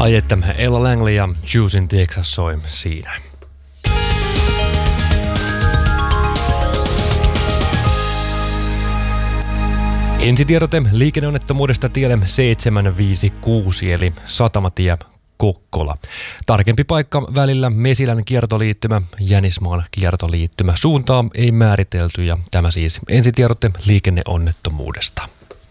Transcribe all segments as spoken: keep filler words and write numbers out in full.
Ai että Ella Langley ja Juice in Texas soi siinä. Ensitiedote liikenneonnettomuudesta tielle seitsemän viisi kuusi eli Satamatie Kokkola. Tarkempi paikka välillä Mesilän kiertoliittymä, Jänismaan kiertoliittymä. Suuntaa ei määritelty ja tämä siis ensitiedote liikenneonnettomuudesta.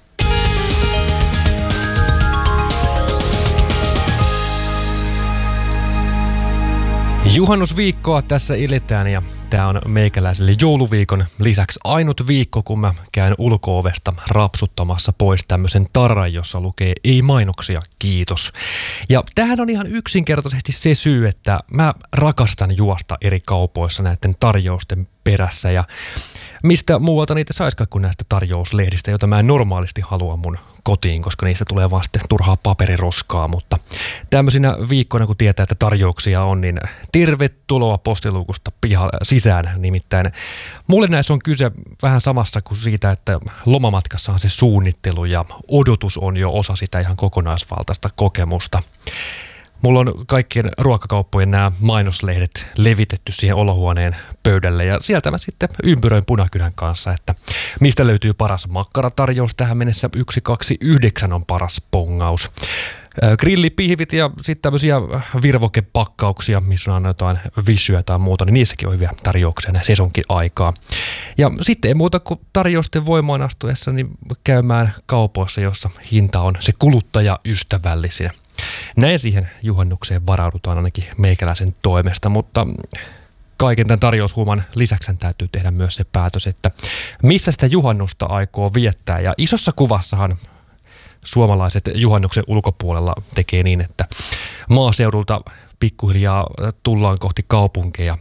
Juhannusviikkoa tässä eletään ja tämä on meikäläiselle jouluviikon lisäksi ainut viikko, kun mä käyn ulko-ovesta rapsuttamassa pois tämmöisen tarran, jossa lukee ei mainoksia, kiitos. Ja tämähän on ihan yksinkertaisesti se syy, että mä rakastan juosta eri kaupoissa näiden tarjousten perässä ja mistä muualta niitä saisikaan kuin näistä tarjouslehdistä, joita mä en normaalisti halua mun kotiin, koska niistä tulee vaan sitten turhaa paperiroskaa, mutta tämmöisinä viikkoina, kun tietää, että tarjouksia on, niin tervetuloa postiluukusta pihalle sisään. Nimittäin mulle näissä on kyse vähän samassa kuin siitä, että lomamatkassahan se suunnittelu ja odotus on jo osa sitä ihan kokonaisvaltaista kokemusta. Mulla on kaikkien ruokakauppojen nämä mainoslehdet levitetty siihen olohuoneen pöydälle ja sieltä mä sitten ympyröin punakynän kanssa, että mistä löytyy paras makkaratarjous tähän mennessä. yksi kaksi yhdeksän on paras pongaus. Grillipihvit ja sitten tämmöisiä virvokepakkauksia, missä on jotain vissyä tai muuta, niin niissäkin on hyviä tarjouksia näin sesonkin aikaa. Ja sitten ei muuta kuin tarjousten voimaan astuessa niin käymään kaupoissa, jossa hinta on se kuluttajaystävällisin. Näin siihen juhannukseen varaudutaan ainakin meikäläisen toimesta, mutta kaiken tämän tarjoushuuman lisäksi täytyy tehdä myös se päätös, että missä sitä juhannusta aikoo viettää. Ja isossa kuvassahan suomalaiset juhannuksen ulkopuolella tekee niin, että maaseudulta pikkuhiljaa tullaan kohti kaupunkeja.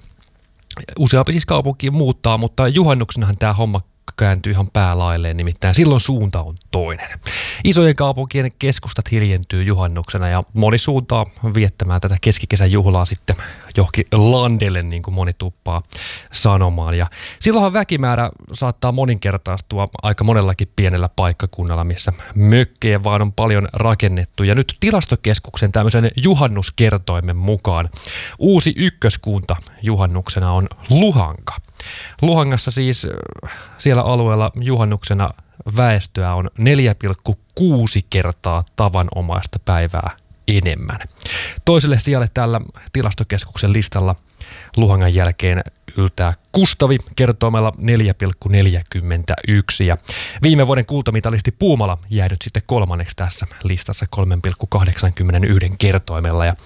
Useampi siis kaupunkiin muuttaa, mutta juhannuksenahan tämä homma kääntyy ihan päälailleen, nimittäin silloin suunta on toinen. Isojen kaupunkien keskustat hiljentyy juhannuksena ja moni suuntaa viettämään tätä keskikesän juhlaa sitten johonkin landelle, niin kuin moni tuppaa sanomaan. Ja silloinhan väkimäärä saattaa moninkertaistua aika monellakin pienellä paikkakunnalla, missä mökkejä vaan on paljon rakennettu. Ja nyt Tilastokeskuksen tämmöisen juhannuskertoimen mukaan uusi ykköskunta juhannuksena on Luhanka. Luhangassa siis siellä alueella juhannuksena väestöä on neljä pilkku kuusi kertaa tavanomaista päivää enemmän. Toiselle sijalle tällä Tilastokeskuksen listalla Luhangan jälkeen yltää Kustavi kertoimella neljä pilkku neljäkymmentäyksi ja viime vuoden kultamitalisti Puumala jäi nyt sitten kolmanneksi tässä listassa kolme pilkku kahdeksankymmentäyksi kertoimella. Ja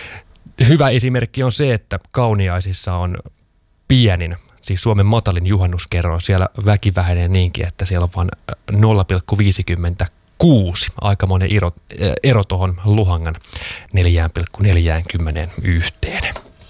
hyvä esimerkki on se, että Kauniaisissa on pienin, siis Suomen matalin juhannuskerroin, siellä väki vähenee niinkin, että siellä on vain nolla pilkku viisikymmentäkuusi. Aikamoinen ero, ero tuohon Luhangan neljä pilkku neljäkymmentäyksi.